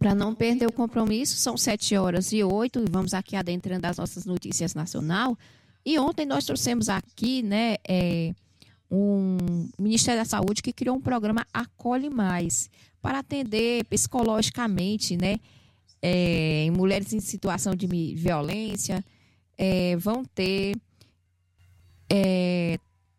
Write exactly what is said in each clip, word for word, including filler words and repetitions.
Para não perder o compromisso, são sete horas e oito, e vamos aqui adentrando as nossas notícias nacional. E ontem nós trouxemos aqui, né, é, um Ministério da Saúde que criou um programa Acolhe Mais, para atender psicologicamente, né, é, em mulheres em situação de violência. É, vão ter é,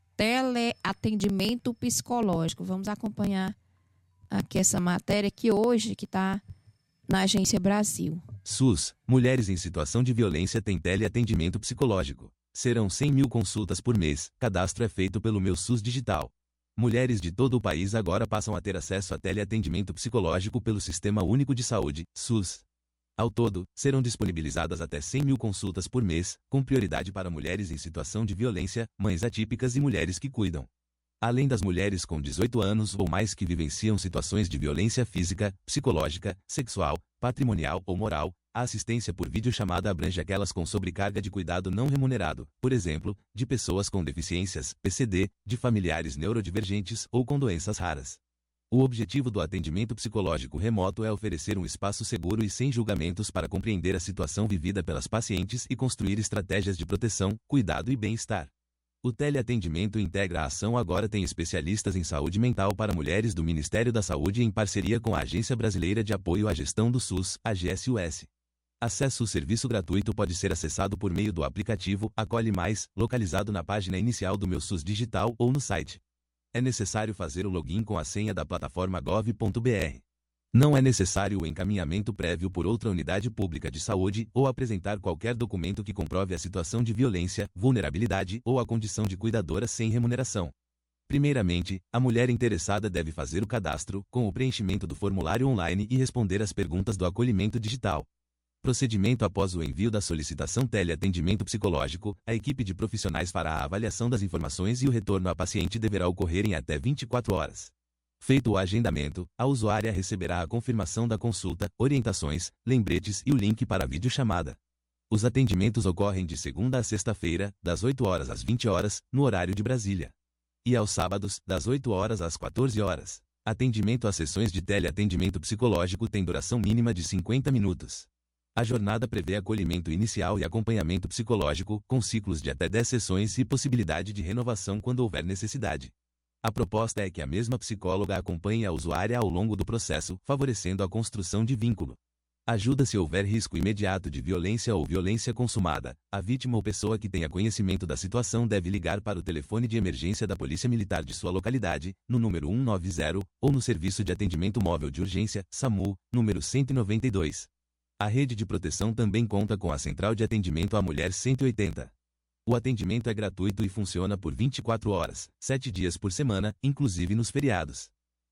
teleatendimento psicológico. Vamos acompanhar aqui essa matéria que hoje que está na Agência Brasil. SUS, mulheres em situação de violência têm teleatendimento psicológico. Serão cem mil consultas por mês, cadastro é feito pelo Meu SUS Digital. Mulheres de todo o país agora passam a ter acesso a teleatendimento psicológico pelo Sistema Único de Saúde, SUS. Ao todo, serão disponibilizadas até cem mil consultas por mês, com prioridade para mulheres em situação de violência, mães atípicas e mulheres que cuidam. Além das mulheres com dezoito anos ou mais que vivenciam situações de violência física, psicológica, sexual, patrimonial ou moral, a assistência por videochamada abrange aquelas com sobrecarga de cuidado não remunerado, por exemplo, de pessoas com deficiências, P C D, de familiares neurodivergentes ou com doenças raras. O objetivo do atendimento psicológico remoto é oferecer um espaço seguro e sem julgamentos para compreender a situação vivida pelas pacientes e construir estratégias de proteção, cuidado e bem-estar. O teleatendimento integra a ação Agora tem especialistas em saúde mental para mulheres do Ministério da Saúde em parceria com a Agência Brasileira de Apoio à Gestão do SUS, A G S U S. Acesso ao serviço gratuito pode ser acessado por meio do aplicativo Acolhe Mais, localizado na página inicial do Meu SUS Digital ou no site. É necessário fazer o login com a senha da plataforma gov ponto br. Não é necessário o encaminhamento prévio por outra unidade pública de saúde ou apresentar qualquer documento que comprove a situação de violência, vulnerabilidade ou a condição de cuidadora sem remuneração. Primeiramente, a mulher interessada deve fazer o cadastro, com o preenchimento do formulário online e responder às perguntas do acolhimento digital. Procedimento: após o envio da solicitação teleatendimento psicológico, a equipe de profissionais fará a avaliação das informações e o retorno à paciente deverá ocorrer em até vinte e quatro horas. Feito o agendamento, a usuária receberá a confirmação da consulta, orientações, lembretes e o link para a videochamada. Os atendimentos ocorrem de segunda a sexta-feira, das oito horas às vinte horas, no horário de Brasília. E aos sábados, das oito horas às quatorze horas. Atendimento às sessões de teleatendimento psicológico tem duração mínima de cinquenta minutos. A jornada prevê acolhimento inicial e acompanhamento psicológico, com ciclos de até dez sessões e possibilidade de renovação quando houver necessidade. A proposta é que a mesma psicóloga acompanhe a usuária ao longo do processo, favorecendo a construção de vínculo. Ajuda se houver risco imediato de violência ou violência consumada. A vítima ou pessoa que tenha conhecimento da situação deve ligar para o telefone de emergência da Polícia Militar de sua localidade, no número cento e noventa, ou no Serviço de Atendimento Móvel de Urgência, SAMU, número cento e noventa e dois. A rede de proteção também conta com a Central de Atendimento à Mulher cento e oitenta. O atendimento é gratuito e funciona por vinte e quatro horas, sete dias por semana, inclusive nos feriados.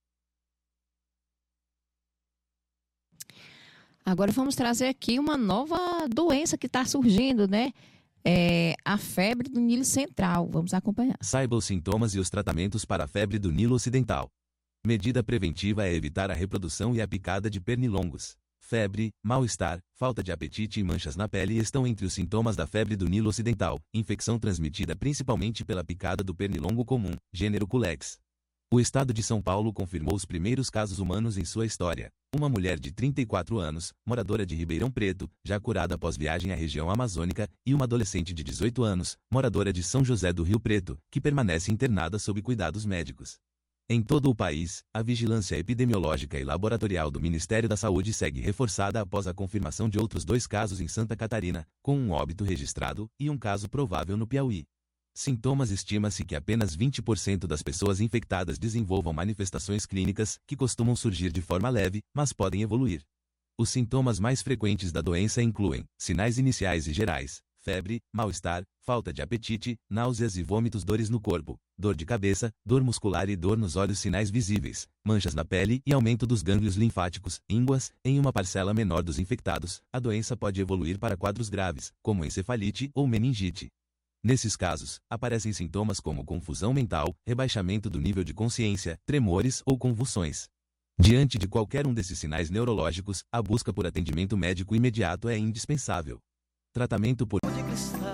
Agora vamos trazer aqui uma nova doença que está surgindo, né? É a febre do Nilo Central. Vamos acompanhar. Saiba os sintomas e os tratamentos para a febre do Nilo Ocidental. Medida preventiva é evitar a reprodução e a picada de pernilongos. Febre, mal-estar, falta de apetite e manchas na pele estão entre os sintomas da febre do Nilo Ocidental, infecção transmitida principalmente pela picada do pernilongo comum, gênero Culex. O estado de São Paulo confirmou os primeiros casos humanos em sua história. Uma mulher de trinta e quatro anos, moradora de Ribeirão Preto, já curada após viagem à região amazônica, e uma adolescente de dezoito anos, moradora de São José do Rio Preto, que permanece internada sob cuidados médicos. Em todo o país, a vigilância epidemiológica e laboratorial do Ministério da Saúde segue reforçada após a confirmação de outros dois casos em Santa Catarina, com um óbito registrado, e um caso provável no Piauí. Sintomas: estima-se que apenas vinte por cento das pessoas infectadas desenvolvam manifestações clínicas, que costumam surgir de forma leve, mas podem evoluir. Os sintomas mais frequentes da doença incluem sinais iniciais e gerais: febre, mal-estar, falta de apetite, náuseas e vômitos, dores no corpo, dor de cabeça, dor muscular e dor nos olhos, sinais visíveis, manchas na pele e aumento dos gânglios linfáticos, ínguas. Em uma parcela menor dos infectados, a doença pode evoluir para quadros graves, como encefalite ou meningite. Nesses casos, aparecem sintomas como confusão mental, rebaixamento do nível de consciência, tremores ou convulsões. Diante de qualquer um desses sinais neurológicos, a busca por atendimento médico imediato é indispensável. Tratamento por